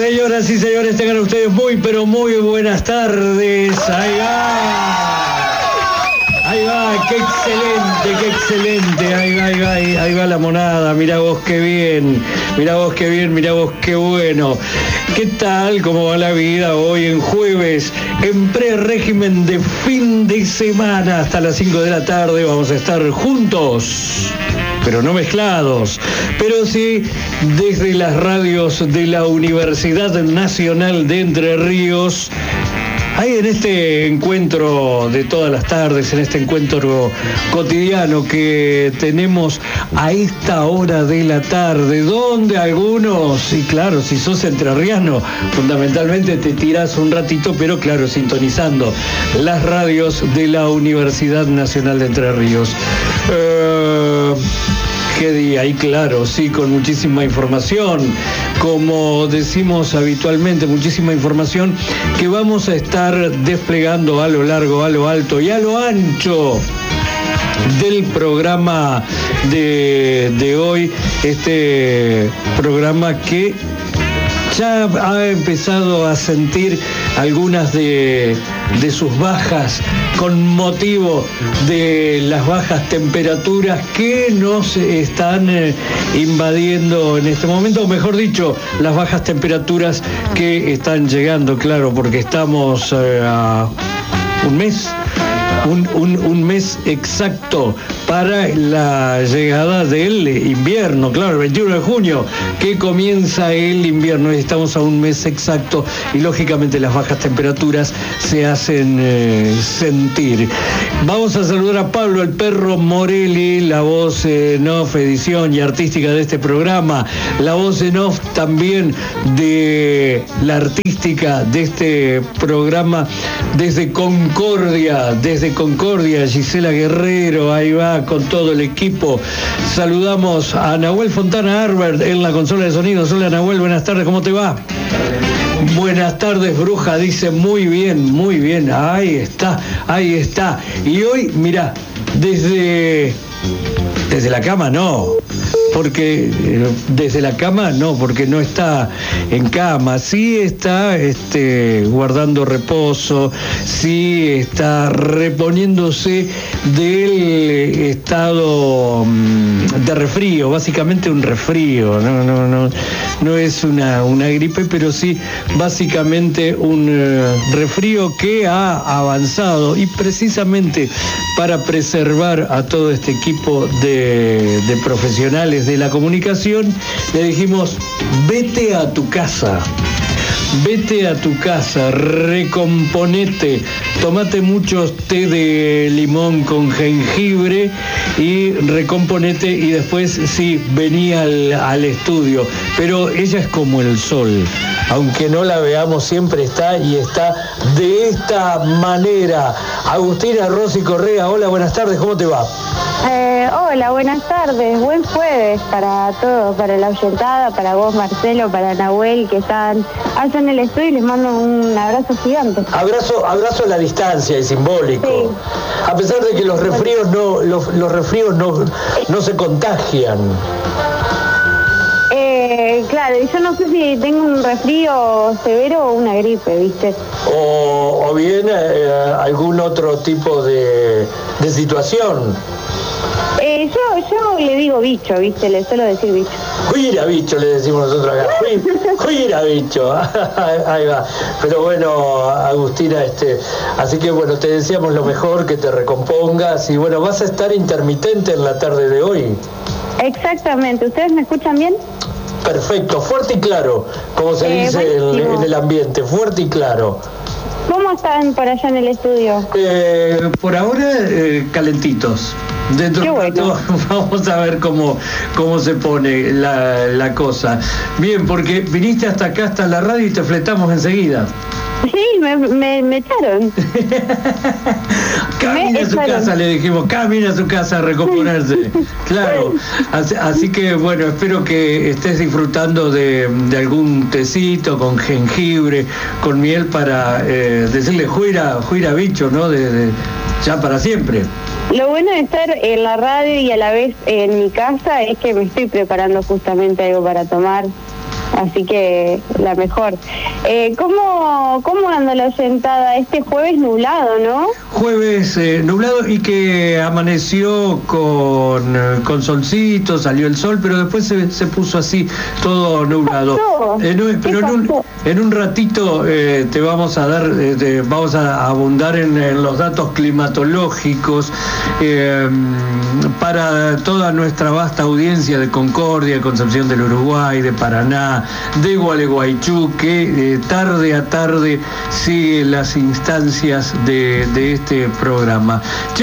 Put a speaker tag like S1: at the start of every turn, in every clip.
S1: Señoras y señores, tengan ustedes muy, pero muy buenas tardes. Ahí va, qué excelente. Ahí va la monada. Mirá vos qué bien, mirá vos qué bueno. ¿Qué tal? ¿Cómo va la vida hoy en jueves? En pre-régimen de fin de semana hasta las 5 de la tarde vamos a estar juntos, pero no mezclados, pero sí desde las radios de la Universidad Nacional de Entre Ríos. Ahí en este encuentro de todas las tardes, en este encuentro cotidiano que tenemos a esta hora de la tarde, donde algunos, y claro, si sos entrerriano, fundamentalmente te tirás un ratito, pero claro, sintonizando las radios de la Universidad Nacional de Entre Ríos. ¿Qué día? Y claro, sí, con muchísima información, como decimos habitualmente, muchísima información que vamos a estar desplegando a lo largo, a lo alto y a lo ancho del programa de hoy, este programa que ya ha empezado a sentir algunas de sus bajas con motivo de las bajas temperaturas que nos están invadiendo en este momento, o mejor dicho, las bajas temperaturas que están llegando, claro, porque estamos a un mes exacto para la llegada del invierno, claro, el 21 de junio que comienza el invierno, estamos a un mes exacto y lógicamente las bajas temperaturas se hacen sentir. Vamos a saludar a Pablo el Perro Morelli, la voz en off, edición y artística de este programa, la voz en off también de la artística de este programa desde Concordia, Gisela Guerrero, ahí va con todo el equipo. Saludamos a Nahuel Fontana Arbert en la consola de sonidos. Hola Nahuel, buenas tardes, ¿cómo te va? Buenas tardes, bruja, dice muy bien, ahí está. Y hoy, mirá, desde la cama no, porque no está en cama, sí está guardando reposo, sí está reponiéndose del estado de resfrío, básicamente un resfrío, no es una gripe, pero sí básicamente un resfrío que ha avanzado, y precisamente para preservar a todo este equipo de profesionales de la comunicación, le dijimos, vete a tu casa, recomponete, tomate muchos té de limón con jengibre y recomponete, y después sí, vení al estudio. Pero ella es como el sol, aunque no la veamos, siempre está, y está de esta manera. Agustina Rossi Correa, hola, buenas tardes, ¿cómo te va?
S2: Hola, buenas tardes, buen jueves para todos, para la oyentada, para vos Marcelo, para Nahuel, que están allá en el estudio, y les mando un abrazo gigante.
S1: Abrazo a la distancia, es simbólico. Sí. A pesar de que los resfríos no se contagian.
S2: Claro, y yo no sé si tengo un resfrío severo o una gripe, ¿viste?
S1: O bien algún otro tipo de situación.
S2: Yo le digo bicho, ¿viste? Le suelo decir bicho.
S1: Cuira bicho, le decimos nosotros acá. Cuira bicho. Ahí va. Pero bueno, Agustina, así que bueno, te deseamos lo mejor, que te recompongas, y bueno, vas a estar intermitente en la tarde de hoy.
S2: Exactamente. ¿Ustedes me escuchan bien?
S1: Perfecto, fuerte y claro, como se dice en el ambiente, fuerte y claro.
S2: ¿Cómo están por allá en el estudio?
S1: Por ahora, calentitos. Dentro de un rato vamos a ver cómo se pone la cosa. Bien, porque viniste hasta acá, hasta la radio, y te fletamos enseguida.
S2: Sí, me echaron.
S1: Camina a su casa, le dijimos, camina a su casa a recomponerse. Claro, así que bueno, espero que estés disfrutando de algún tecito con jengibre, con miel, para decirle juira bicho, ¿no? Ya para siempre.
S2: Lo bueno de estar en la radio y a la vez en mi casa es que me estoy preparando justamente algo para tomar. así que la mejor. ¿Cómo anda la oyentada? Este jueves nublado, ¿no?
S1: Jueves nublado y que amaneció con solcito, salió el sol, pero después se puso así todo nublado. En un ratito te vamos a dar, vamos a abundar en los datos climatológicos para toda nuestra vasta audiencia de Concordia, Concepción del Uruguay, de Paraná, de Gualeguaychú, que tarde a tarde sigue las instancias de este programa.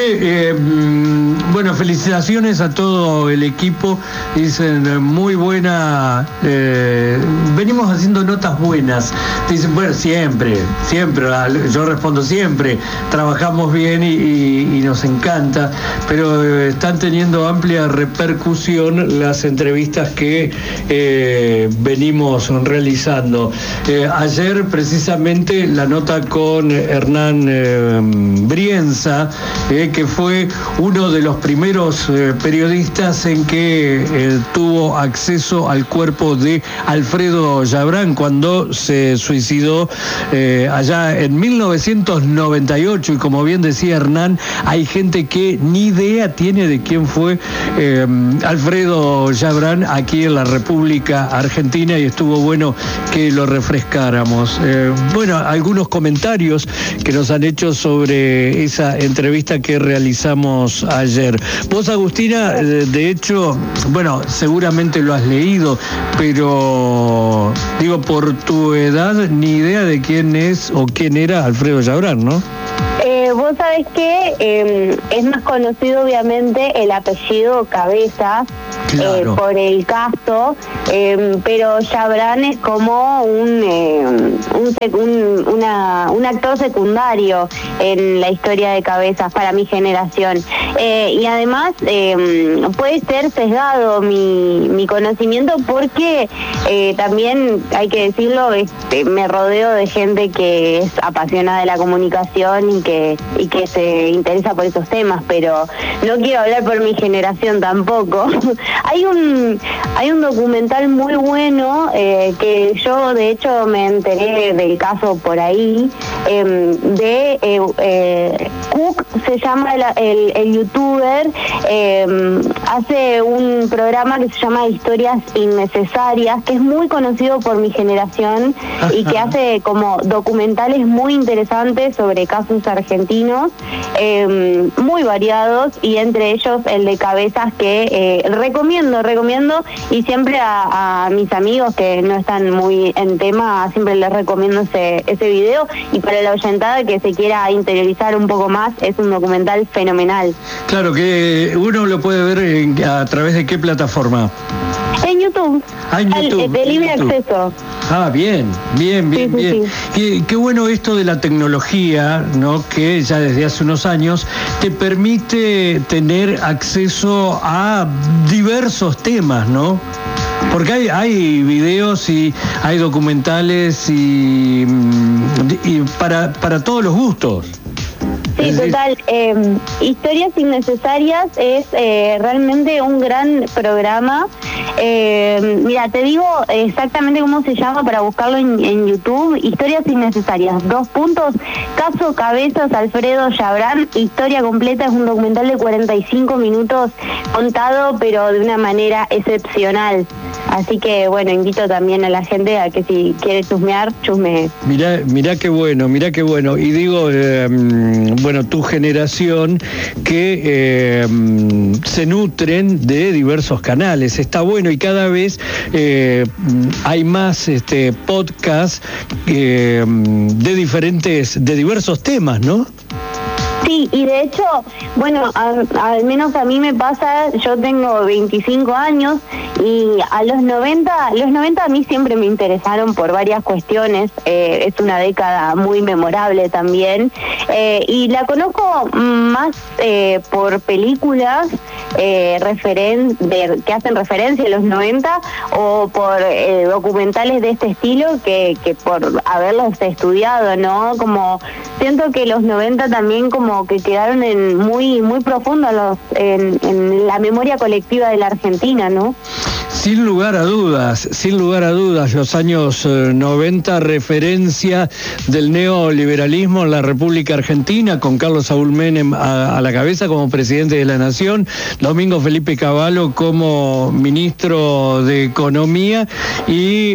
S1: Bueno, felicitaciones a todo el equipo, dicen muy buena, venimos haciendo notas buenas, dicen, bueno, siempre, yo respondo siempre, trabajamos bien y nos encanta, pero están teniendo amplia repercusión las entrevistas que venimos realizando. Ayer precisamente la nota con Hernán Brienza, que fue uno de los primeros periodistas en que tuvo acceso al cuerpo de Alfredo Yabrán cuando se suicidó allá en 1998, y como bien decía Hernán, hay gente que ni idea tiene de quién fue Alfredo Yabrán aquí en la República Argentina, y estuvo bueno que lo refrescáramos. Bueno, algunos comentarios que nos han hecho sobre esa entrevista que realizamos ayer. Vos, Agustina, de hecho, bueno, seguramente lo has leído, pero digo, por tu edad, ni idea de quién es o quién era Alfredo Yabrán, ¿no?
S2: Vos sabés que es más conocido obviamente el apellido Cabezas, claro, por el caso, pero Yabrán es como un actor secundario en la historia de Cabezas para mi generación. Y además puede ser sesgado mi conocimiento porque también, hay que decirlo, me rodeo de gente que es apasionada de la comunicación y que se interesa por esos temas, pero no quiero hablar por mi generación tampoco. Hay un documental muy bueno que yo de hecho me enteré del caso por ahí, Cook se llama el youtuber, hace un programa que se llama Historias Innecesarias, que es muy conocido por mi generación y que hace como documentales muy interesantes sobre casos argentinos, muy variados, y entre ellos el de Cabezas, que recomiendo, y siempre a mis amigos que no están muy en tema, siempre les recomiendo ese video, y para la oyentada que se quiera interiorizar un poco más, es un documental fenomenal.
S1: Claro, que uno lo puede ver a través de qué plataforma.
S2: En YouTube.
S1: En YouTube.
S2: De libre acceso.
S1: Bien. Sí. Qué bueno esto de la tecnología, ¿no? Que ya desde hace unos años te permite tener acceso a diversos temas, ¿no? Porque hay videos y hay documentales y para todos los gustos.
S2: Sí, total. Historias Innecesarias es realmente un gran programa. Mira, te digo exactamente cómo se llama para buscarlo en YouTube. Historias Innecesarias, : Caso Cabezas, Alfredo Yabrán. Historia completa, es un documental de 45 minutos contado, pero de una manera excepcional. Así que, bueno, invito también a la gente a que si quiere chusmear, chusmee.
S1: Mirá qué bueno. Y digo, bueno, tu generación que se nutren de diversos canales. Está bueno, y cada vez hay más podcasts de diversos temas, ¿no?
S2: Sí, y de hecho, bueno, al menos a mí me pasa, yo tengo 25 años y a los 90 a mí siempre me interesaron por varias cuestiones, es una década muy memorable también, y la conozco más por películas que hacen referencia a los 90 o por documentales de este estilo que por haberlos estudiado, ¿no? Como siento que los 90 también como que quedaron muy profundos en la memoria colectiva de la Argentina, ¿no?
S1: Sin lugar a dudas, los años 90, referencia del neoliberalismo en la República Argentina, con Carlos Saúl Menem a la cabeza como presidente de la Nación, Domingo Felipe Cavallo como ministro de Economía y,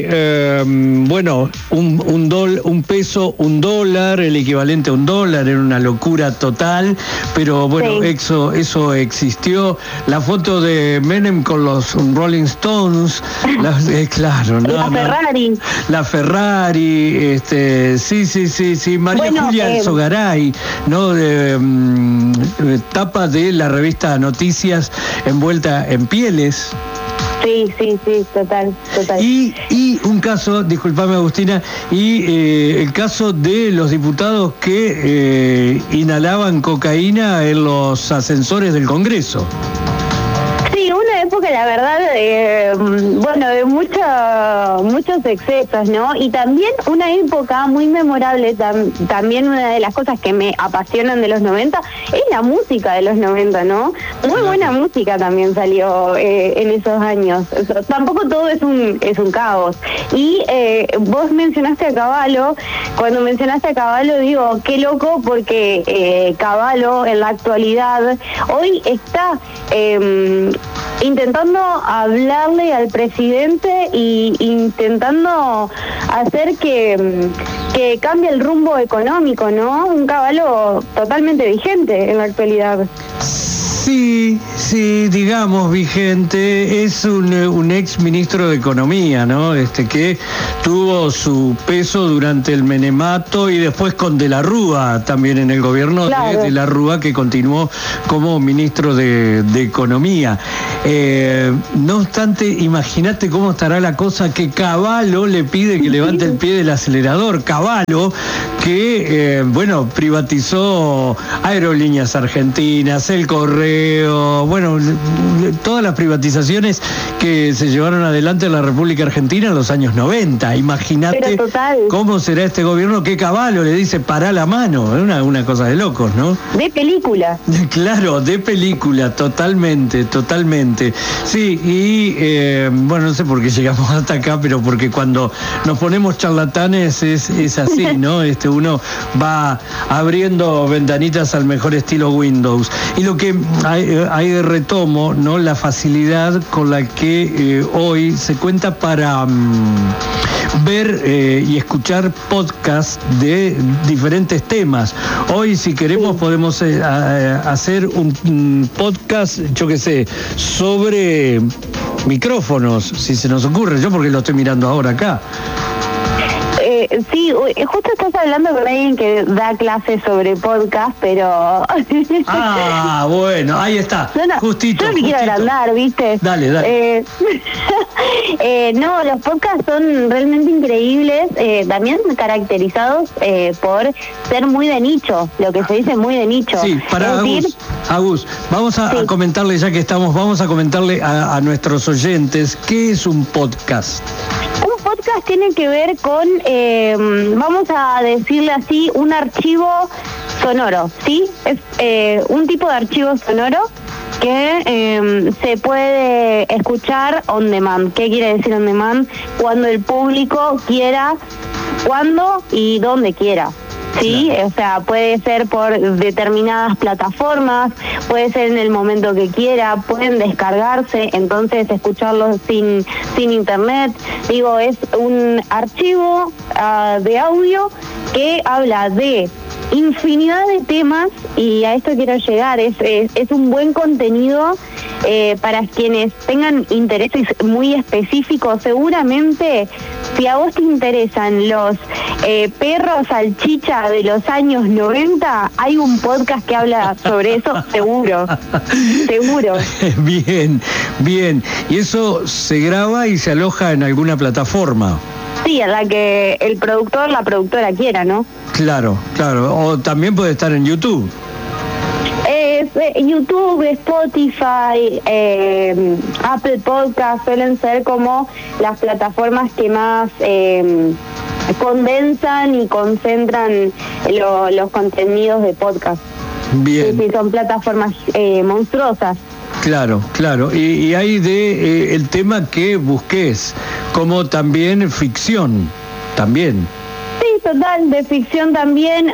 S1: un peso, un dólar, el equivalente a un dólar, era una locura total, pero bueno, sí. Eso existió. La foto de Menem con los Rolling Stones, claro, la Ferrari, sí, María Julia Alzogaray, ¿no? Tapa de la revista Noticias envuelta en pieles.
S2: Sí, total.
S1: Y un caso, disculpame Agustina, el caso de los diputados que inhalaban cocaína en los ascensores del Congreso.
S2: Sí, una época, la verdad, de muchos excesos, ¿no? Y también una época muy memorable, también una de las cosas que me apasionan de los 90 es la música de los 90, ¿no? Muy buena música también salió en esos años. Tampoco todo es un caos. Y vos mencionaste a Cavallo. Cuando mencionaste a Cavallo, digo, qué loco, porque Cavallo en la actualidad hoy está intentando hablarle al presidente y intentando hacer que cambie el rumbo económico, ¿no? Un Cavallo totalmente vigente en la actualidad.
S1: Sí, digamos vigente, es un ex ministro de Economía, ¿no? Que tuvo su peso durante el menemato y después con De la Rúa, también en el gobierno de la Rúa, que continuó como ministro de Economía. No obstante, imagínate cómo estará la cosa que Cavallo le pide que levante el pie del acelerador. Cavallo, que, privatizó Aerolíneas Argentinas, el Correo, todas las privatizaciones que se llevaron adelante en la República Argentina en los años 90. Imagínate cómo será este gobierno que Cavallo le dice pará la mano. Es una cosa de locos, ¿no?
S2: De película.
S1: Claro, de película, totalmente. Sí, y no sé por qué llegamos hasta acá, pero porque cuando nos ponemos charlatanes es así, ¿no? Uno va abriendo ventanitas al mejor estilo Windows. Y lo que ahí retomo, ¿no? La facilidad con la que hoy se cuenta para ver y escuchar podcasts de diferentes temas. Hoy, si queremos, podemos hacer un podcast, yo qué sé, sobre micrófonos, si se nos ocurre. Yo porque lo estoy mirando ahora acá.
S2: Sí, justo estás hablando con alguien que da clases sobre podcast, pero...
S1: bueno, ahí está, justito.
S2: Yo me quiero agrandar, ¿viste?
S1: Dale.
S2: Los podcasts son realmente increíbles, también caracterizados por ser muy de nicho, lo que se dice muy de nicho.
S1: Sí, para Agus, vamos a comentarle, ya que estamos, vamos a comentarle a nuestros oyentes, ¿qué es un podcast?
S2: Un podcast tiene que ver con, vamos a decirle así, un archivo sonoro, ¿sí? Es un tipo de archivo sonoro que se puede escuchar on demand. ¿Qué quiere decir on demand? Cuando el público quiera, cuando y donde quiera. Sí, claro. O sea, puede ser por determinadas plataformas, puede ser en el momento que quiera, pueden descargarse, entonces escucharlos sin internet. Digo, es un archivo de audio que habla de infinidad de temas, y a esto quiero llegar, es un buen contenido para quienes tengan intereses muy específicos. Seguramente, si a vos te interesan los perros salchicha de los años 90, hay un podcast que habla sobre eso, seguro.
S1: Bien. ¿Y eso se graba y se aloja en alguna plataforma?
S2: Sí, a la que el productor, la productora quiera, ¿no?
S1: Claro. O también puede estar en YouTube.
S2: YouTube, Spotify, Apple Podcast suelen ser como las plataformas que más condensan y concentran los contenidos de podcast.
S1: Bien.
S2: Sí, son plataformas monstruosas.
S1: Claro, claro. Y hay el tema que busques, como también ficción, también.
S2: Sí, total, de ficción también.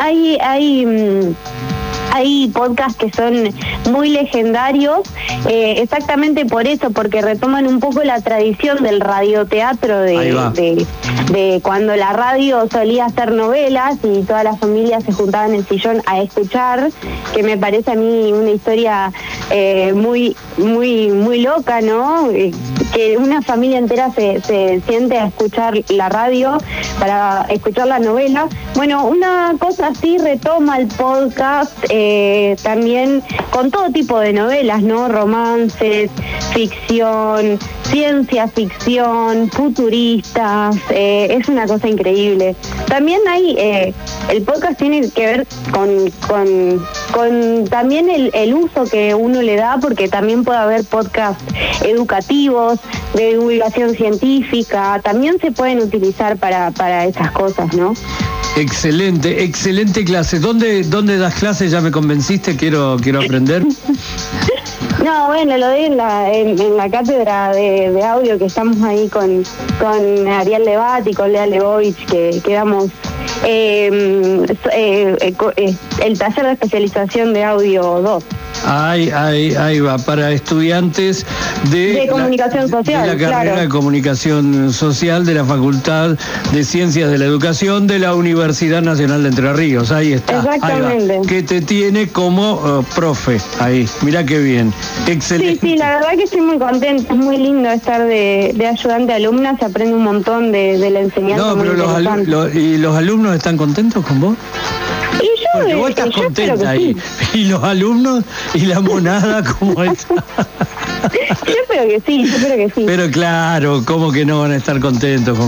S2: Hay podcasts que son muy legendarios, exactamente por eso, porque retoman un poco la tradición del radioteatro de cuando la radio solía hacer novelas y toda la familia se juntaba en el sillón a escuchar, que me parece a mí una historia muy loca, ¿no? Que una familia entera se siente a escuchar la radio para escuchar la novela. Bueno, una cosa así retoma el podcast, también con todo tipo de novelas, ¿no? Romances, ficción, ciencia ficción, futuristas, es una cosa increíble. También hay, el podcast tiene que ver con también el uso que uno le da, porque también puede haber podcasts educativos, de divulgación científica, también se pueden utilizar para esas cosas, ¿no?
S1: Excelente, excelente clase. ¿Dónde das clases? Ya me convenciste, quiero aprender.
S2: No, bueno, lo doy en la cátedra de audio, que estamos ahí con Ariel Levat y con Lea Lebovich, que damos el taller de especialización de audio 2.
S1: Ahí va, para estudiantes de
S2: comunicación social,
S1: de la carrera de comunicación social de la Facultad de Ciencias de la Educación de la Universidad Nacional de Entre Ríos. Ahí está.
S2: Exactamente.
S1: Ahí va, que te tiene como profe ahí. Mirá qué bien. Excelente.
S2: Sí, la verdad que estoy muy contenta. Es muy lindo estar de ayudante a alumna. Se aprende un montón de la enseñanza.
S1: No, pero ¿y los alumnos están contentos con vos? Porque vos estás contenta ahí. Sí. ¿Y los alumnos? ¿Y la monada cómo está?
S2: Yo espero que sí.
S1: Pero claro, ¿cómo que no van a estar contentos con